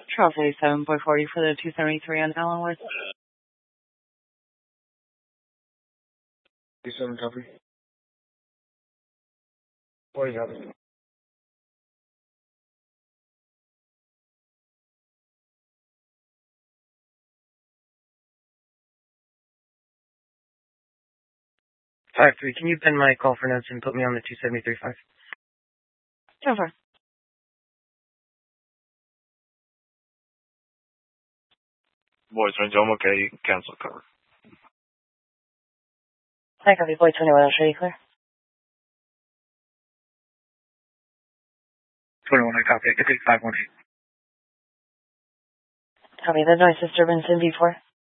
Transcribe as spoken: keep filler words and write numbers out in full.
Charles eighty-seven, boy forty for the two seventy-three on Allenwood. eighty-seven, copy. forty, copy. five three, can you pen my call for notes and put me on the two seventy-three five? Over. Boys, range, I'm okay. Cancel cover. Hi, copy. Boy twenty-one, I'll show you clear. twenty-one, I copy. I can take five one eight. Copy. The noise disturbance in V four.